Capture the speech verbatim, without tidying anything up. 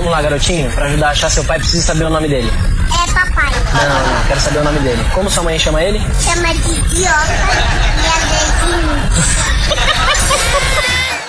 Vamos lá, garotinho, pra ajudar a achar seu pai, precisa saber o nome dele. É papai. Não, não, quero saber o nome dele. Como sua mãe chama ele? Chama de idiota.